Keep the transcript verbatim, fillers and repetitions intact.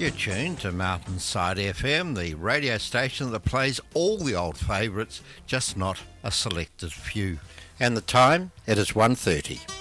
You're tuned to Mountainside F M, the radio station that plays all the old favourites, just not a selected few. And the time, it is one thirty.